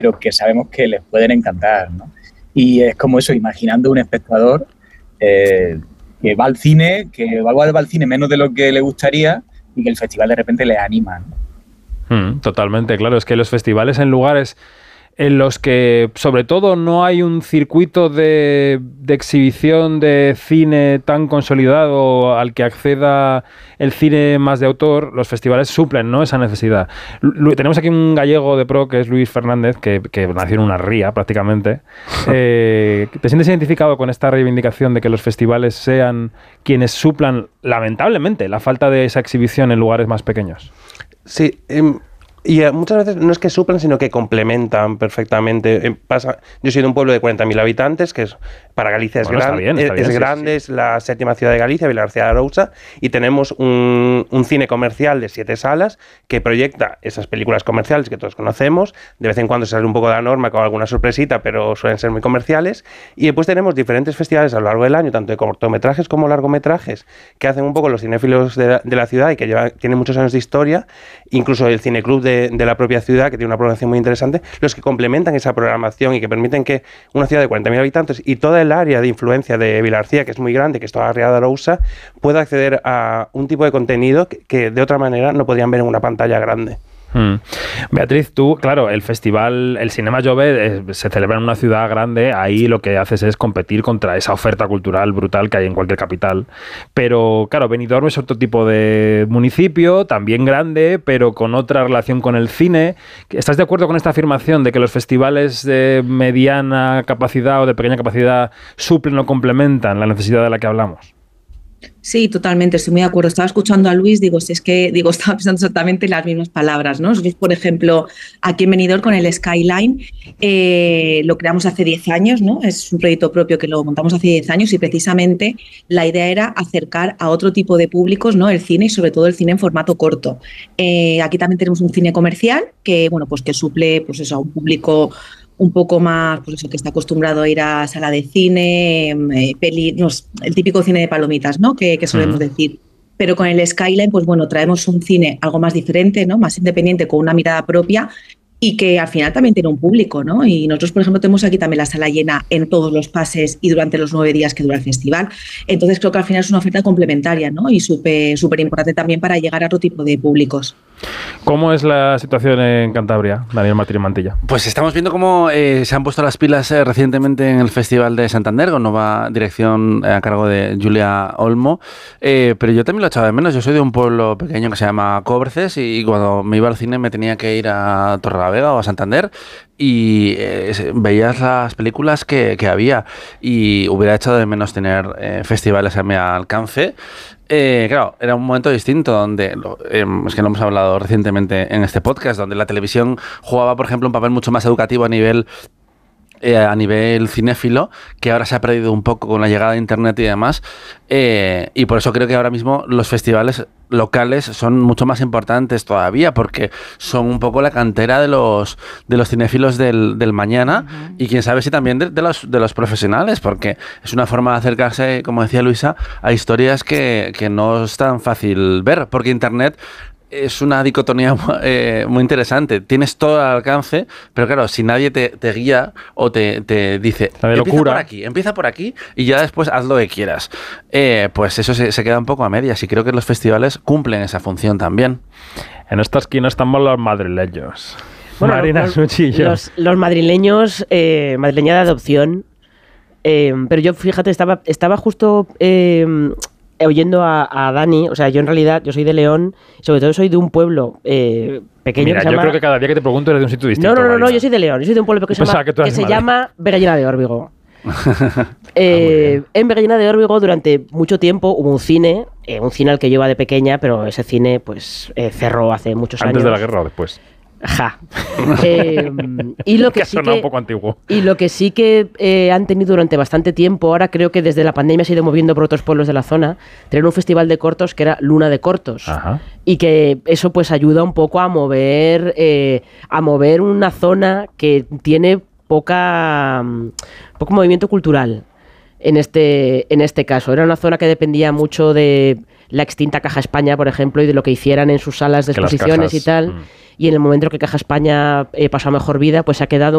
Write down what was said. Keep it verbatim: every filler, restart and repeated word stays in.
pero que sabemos que les pueden encantar, ¿no? Y es como eso, imaginando un espectador eh, que va al cine, que igual va al cine menos de lo que le gustaría y que el festival de repente le anima, ¿no? Mm, totalmente, claro. Es que los festivales en lugares en los que, sobre todo, no hay un circuito de, de exhibición de cine tan consolidado al que acceda el cine más de autor, los festivales suplen, ¿no?, esa necesidad. Lu- tenemos aquí un gallego de pro, que es Luis Fernández, que, que nació en una ría, prácticamente. Eh, ¿Te sientes identificado con esta reivindicación de que los festivales sean quienes suplan, lamentablemente, la falta de esa exhibición en lugares más pequeños? Sí, eh, y eh, muchas veces no es que suplan, sino que complementan perfectamente. Eh, pasa, yo soy de un pueblo de cuarenta mil habitantes, que es, para Galicia es, Bueno, gran, está bien, es, está bien, es sí, grande, sí. es la séptima ciudad de Galicia, Vilagarcía de Arousa, y tenemos un, un cine comercial de siete salas que proyecta esas películas comerciales que todos conocemos. De vez en cuando se sale un poco de la norma con alguna sorpresita, pero suelen ser muy comerciales. Y después tenemos diferentes festivales a lo largo del año, tanto de cortometrajes como largometrajes, que hacen un poco los cinéfilos de la, de la ciudad y que llevan, tienen muchos años de historia, incluso el cineclub de, de la propia ciudad, que tiene una programación muy interesante, los que complementan esa programación y que permiten que una ciudad de cuarenta mil habitantes y toda el área de influencia de Vilagarcía, que es muy grande, que es toda la ría de Arousa, pueda acceder a un tipo de contenido que, que de otra manera no podrían ver en una pantalla grande. Hmm. Beatriz, tú, claro, el festival, el Cinema Jove eh, se celebra en una ciudad grande, ahí lo que haces es competir contra esa oferta cultural brutal que hay en cualquier capital, pero claro, Benidorm es otro tipo de municipio, también grande, pero con otra relación con el cine. ¿Estás de acuerdo con esta afirmación de que los festivales de mediana capacidad o de pequeña capacidad suplen o complementan la necesidad de la que hablamos? Sí, totalmente, estoy muy de acuerdo. Estaba escuchando a Luis, digo, si es que, digo, estaba pensando exactamente las mismas palabras, ¿no? Nosotros, por ejemplo, aquí en Benidorm con el Skyline, eh, lo creamos hace diez años, ¿no? Es un proyecto propio que lo montamos hace diez años y precisamente la idea era acercar a otro tipo de públicos, ¿no?, el cine y sobre todo el cine en formato corto. Eh, aquí también tenemos un cine comercial que, bueno, pues que suple, pues eso, a un público un poco más, pues eso, que está acostumbrado a ir a sala de cine, eh, peli, no, el típico cine de palomitas, ¿no?, que, que solemos uh-huh. decir. Pero con el Skyline, pues bueno, traemos un cine algo más diferente, ¿no?, más independiente, con una mirada propia y que al final también tiene un público, ¿no? Y nosotros, por ejemplo, tenemos aquí también la sala llena en todos los pases y durante los nueve días que dura el festival. Entonces creo que al final es una oferta complementaria, ¿no?, y súper súper importante también para llegar a otro tipo de públicos. ¿Cómo es la situación en Cantabria, Daniel Martín Mantilla? Pues estamos viendo cómo eh, se han puesto las pilas eh, recientemente en el Festival de Santander, con nueva dirección eh, a cargo de Julia Olmo, eh, pero yo también lo echaba de menos. Yo soy de un pueblo pequeño que se llama Coberces y cuando me iba al cine me tenía que ir a Torrelavega o a Santander y eh, veías las películas que, que había y hubiera echado de menos tener eh, festivales a mi alcance. Eh, claro, era un momento distinto donde, lo, eh, es que lo hemos hablado recientemente en este podcast, donde la televisión jugaba, por ejemplo, un papel mucho más educativo a nivel eh, a nivel cinéfilo, que ahora se ha perdido un poco con la llegada de internet y demás, eh, y por eso creo que ahora mismo los festivales locales son mucho más importantes todavía, porque son un poco la cantera de los de los cinéfilos del, del mañana, uh-huh. y quién sabe si también de, de los de los profesionales, porque es una forma de acercarse, como decía Luisa, a historias que, que no es tan fácil ver, porque internet es una dicotomía eh, muy interesante. Tienes todo al alcance, pero claro, si nadie te, te guía o te, te dice, empieza por aquí, empieza por aquí y ya después haz lo que quieras, eh, pues eso se, se queda un poco a medias y creo que los festivales cumplen esa función también. En esta esquina estamos los madrileños. Bueno, Marina los, Suchillo. Los, los madrileños, eh, madrileña de adopción, eh, pero yo, fíjate, estaba, estaba justo... Eh, oyendo a, a Dani, o sea, yo en realidad, yo soy de León, sobre todo soy de un pueblo eh, pequeño. Mira, que se yo llama... creo que cada día que te pregunto eres de un sitio distinto. No, no, no, no, yo soy de León, yo soy de un pueblo pequeño que se llama, que se llama Begallena de Órbigo. eh, en Begallena de Órbigo durante mucho tiempo hubo un cine, eh, un cine al que yo iba de pequeña, pero ese cine pues eh, cerró hace muchos Antes años. ¿Antes de la guerra o después? Ja. eh, y lo que, que sí suena que un poco antiguo. Y lo que sí que eh, han tenido durante bastante tiempo, ahora creo que desde la pandemia se ha ido moviendo por otros pueblos de la zona, tener un festival de cortos que era Luna de Cortos. Ajá. Y que eso pues ayuda un poco a mover eh, a mover una zona que tiene poca poco movimiento cultural. En este, en este caso, era una zona que dependía mucho de la extinta Caja España, por ejemplo, y de lo que hicieran en sus salas de exposiciones y tal. Mm. Y en el momento que Caja España eh, pasó a mejor vida, pues se ha quedado